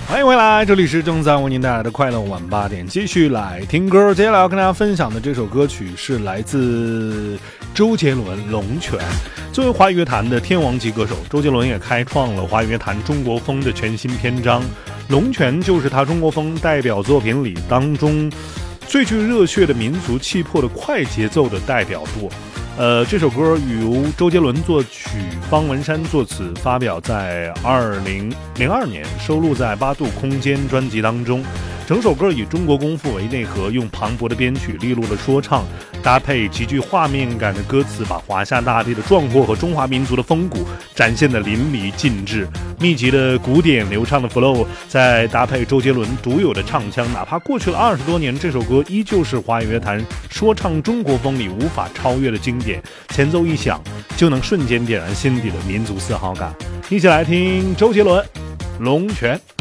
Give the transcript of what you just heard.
欢迎回来，这里是正在为您带来的快乐晚8点，继续来听歌。接下来要跟大家分享的这首歌曲是来自周杰伦《龙泉》。作为华语乐坛的天王级歌手，周杰伦也开创了华语乐坛中国风的全新篇章。《龙泉》就是他中国风代表作品里当中最具热血的民族气魄的快节奏的代表作。这首歌由周杰伦作曲，方文山作词，发表在2002年，收录在八度空间专辑当中。整首歌以中国功夫为内核，用磅礴的编曲、利落的说唱，搭配极具画面感的歌词，把华夏大地的壮阔和中华民族的风骨展现得淋漓尽致。密集的古典流畅的 flow， 再搭配周杰伦独有的唱腔，哪怕过去了20多年，这首歌依旧是华语乐坛说唱中国风里无法超越的经典。前奏一响，就能瞬间点燃心底的民族自豪感。一起来听周杰伦《龙泉》。